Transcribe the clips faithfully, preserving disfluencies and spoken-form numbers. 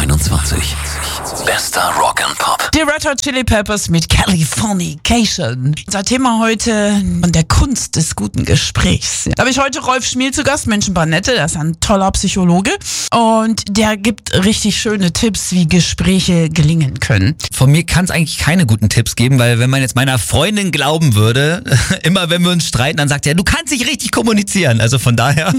einundzwanzig. Bester Rock and Pop. Die Red Hot Chili Peppers mit Californication. Unser Thema heute von der Kunst des guten Gesprächs. Da habe ich heute Rolf Schmiel zu Gast, Menschenbarnette. Der ist ein toller Psychologe und der gibt richtig schöne Tipps, wie Gespräche gelingen können. Von mir kann es eigentlich keine guten Tipps geben, weil wenn man jetzt meiner Freundin glauben würde, immer wenn wir uns streiten, dann sagt er, du kannst nicht richtig kommunizieren. Also von daher.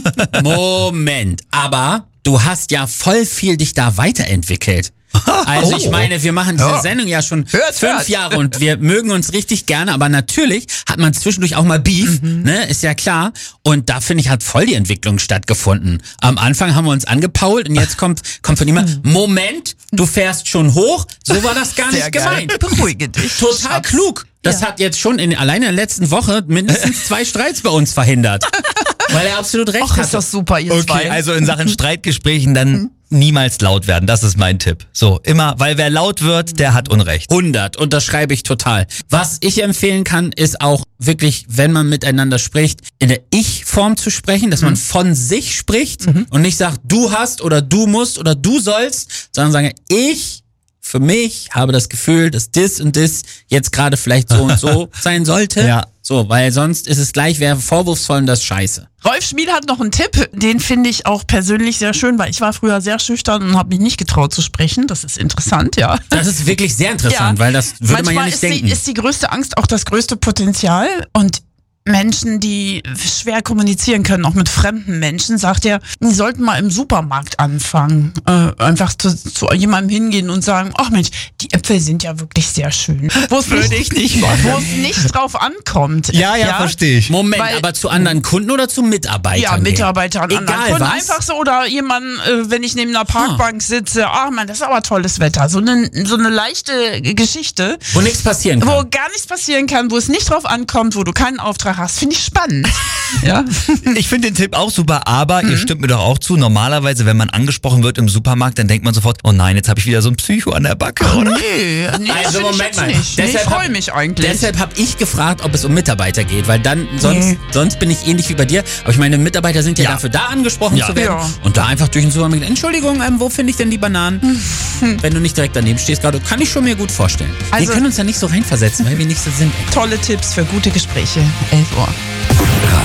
Moment, aber du hast ja voll viel dich da weiterentwickelt. Also ich meine, wir machen diese Ja. Sendung ja schon Hört, fünf hört. Jahre und wir mögen uns richtig gerne, aber natürlich hat man zwischendurch auch mal Beef, Mhm. ne, ist ja klar. Und da finde ich, hat voll die Entwicklung stattgefunden. Am Anfang haben wir uns angepault und jetzt kommt, kommt von jemand, Moment, du fährst schon hoch, so war das gar Sehr nicht geil. gemeint. Beruhige dich. Total Schatz. klug. Das Ja. hat jetzt schon in, allein in der letzten Woche mindestens zwei Streits bei uns verhindert. Weil er absolut recht Ach, ist hatte. das super, ihr Okay, zwei. also in Sachen Streitgesprächen dann niemals laut werden. Das ist mein Tipp. So, immer, weil wer laut wird, der hat Unrecht. hundert, unterschreibe ich total. Was ich empfehlen kann, ist auch wirklich, wenn man miteinander spricht, in der Ich-Form zu sprechen, dass man von sich spricht und nicht sagt, du hast oder du musst oder du sollst, sondern sagen, ich für mich habe das Gefühl, dass das und das jetzt gerade vielleicht so und so sein sollte. Ja. So, weil sonst ist es gleich, wer vorwurfsvoll und das scheiße. Rolf Schmiel hat noch einen Tipp, den finde ich auch persönlich sehr schön, weil ich war früher sehr schüchtern und habe mich nicht getraut zu sprechen. Das ist interessant, ja. Das ist wirklich sehr interessant, Ja. weil das würde Manchmal man ja nicht ist denken. Die, ist die größte Angst auch das größte Potenzial und Menschen, die schwer kommunizieren können, auch mit fremden Menschen, sagt er, die sollten mal im Supermarkt anfangen. Äh, einfach zu, zu jemandem hingehen und sagen, ach Mensch, die Äpfel sind ja wirklich sehr schön. Wo es Würde nicht, ich nicht machen. wo es nicht drauf ankommt. Ja, ja, verstehe ich. Moment, Weil- aber zu anderen Kunden oder zu Mitarbeitern? Ja, gehen? Mitarbeiter an anderen Egal Kunden. was. Einfach so, oder jemand, äh, wenn ich neben einer Parkbank sitze, ach man, das ist aber tolles Wetter. So eine, so eine leichte Geschichte, Wo nichts passieren kann. wo gar nichts passieren kann, wo es nicht drauf ankommt, wo du keinen Auftrag hast, finde ich spannend. Ja. Ich finde den Tipp auch super, aber ihr stimmt mir doch auch zu, normalerweise, wenn man angesprochen wird im Supermarkt, dann denkt man sofort, oh nein, jetzt habe ich wieder so ein Psycho an der Backe, oder? Nee, nee das Also finde ich Moment jetzt mal. nicht. Nee, ich Deshalb freue hab- mich eigentlich. Deshalb habe ich gefragt, ob es um Mitarbeiter geht, weil dann sonst, Nee. sonst bin ich ähnlich wie bei dir. Aber ich meine, Mitarbeiter sind ja, Ja. dafür da, angesprochen Ja. zu werden. Ja. Und da einfach durch den Supermarkt, Entschuldigung, ähm, wo finde ich denn die Bananen? Wenn du nicht direkt daneben stehst, gerade, kann ich schon mir gut vorstellen. Also- wir können uns ja nicht so reinversetzen, weil wir nicht so sind. Tolle Tipps für gute Gespräche. elf Uhr.